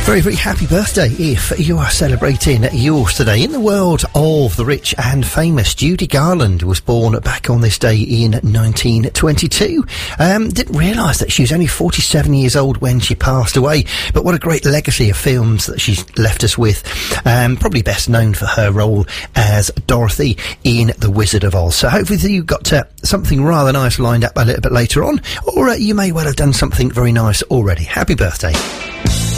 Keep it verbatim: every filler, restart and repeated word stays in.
Very, very happy birthday if you are celebrating yours today. In the world of the rich and famous, Judy Garland was born back on this day in nineteen twenty-two. Um, didn't realise that she was only forty-seven years old when she passed away, but what a great legacy of films that she's left us with. Um, probably best known for her role as Dorothy in The Wizard of Oz. So hopefully you've got uh, something rather nice lined up a little bit later on, or uh, you may well have done something very nice already. Happy birthday.